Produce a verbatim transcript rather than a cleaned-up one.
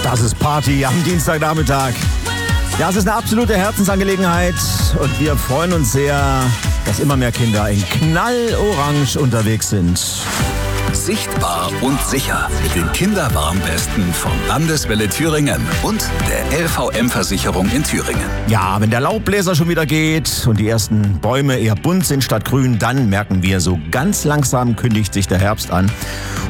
Das ist Party am Dienstagnachmittag. Ja, es ist eine absolute Herzensangelegenheit und wir freuen uns sehr, dass immer mehr Kinder in knallorange unterwegs sind. Sichtbar und sicher mit den Kinderwarnwesten von Landeswelle Thüringen und der L V M-Versicherung in Thüringen. Ja, wenn der Laubbläser schon wieder geht und die ersten Bäume eher bunt sind statt grün, dann merken wir, so ganz langsam kündigt sich der Herbst an.